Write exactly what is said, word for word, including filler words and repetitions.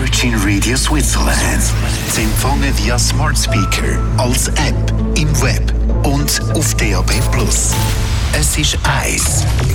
Virgin Radio Switzerland. Sie empfangen via Smart Speaker, als App, im Web und auf D A B plus. Es ist eins